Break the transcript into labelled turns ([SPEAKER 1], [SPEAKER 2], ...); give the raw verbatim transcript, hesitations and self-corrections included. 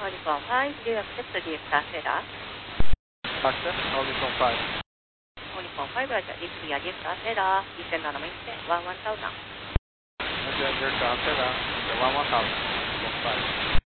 [SPEAKER 1] Horizon five, do you accept the Stella?
[SPEAKER 2] Access, Horizon five.
[SPEAKER 1] Horizon five, Roger, this is Stella, descend on maintain, one one thousand.
[SPEAKER 2] Roger, Stella, one one thousand, Horizon five.